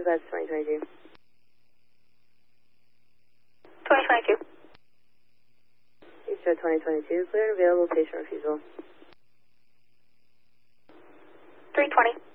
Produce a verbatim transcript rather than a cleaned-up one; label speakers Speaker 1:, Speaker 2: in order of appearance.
Speaker 1: That's twenty twenty-two.
Speaker 2: twenty twenty-two.
Speaker 1: East Jet twenty twenty-two, cleared, available, patient refusal.
Speaker 2: three twenty.